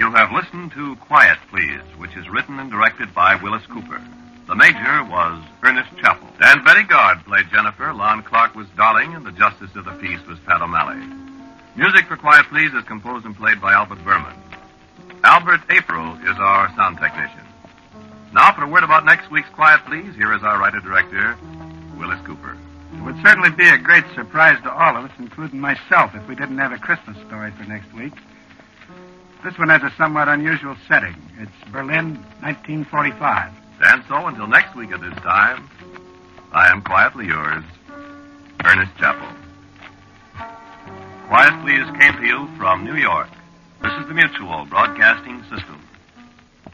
You have listened to Quiet Please, which is written and directed by Willis Cooper. The Major was Ernest Chappell. And Betty Gard played Jennifer. Lon Clark was Darling, and the Justice of the Peace was Pat O'Malley. Music for Quiet Please is composed and played by Albert Berman. Albert April is our sound technician. Now, for a word about next week's Quiet Please, here is our writer-director, Willis Cooper. It would certainly be a great surprise to all of us, including myself, if we didn't have a Christmas story for next week. This one has a somewhat unusual setting. It's Berlin, 1945. And so, until next week at this time, I am quietly yours, Ernest Chappell. Quiet Please came to you from New York. This is the Mutual Broadcasting System.